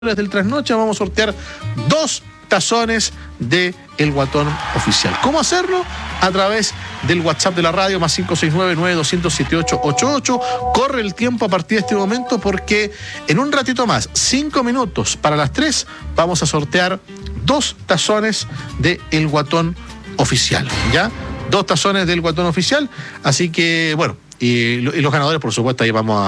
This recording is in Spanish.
del Trasnoche vamos a sortear 2 tazones de El Guatón Oficial. ¿Cómo hacerlo? A través del WhatsApp de la radio, más 569-9200-7888. Corre el tiempo a partir de este momento porque en un ratito más, 5 minutos para las 3, vamos a sortear 2 tazones de El Guatón Oficial, ¿ya? 2 tazones del Guatón Oficial, así que, bueno, y los ganadores, por supuesto, ahí vamos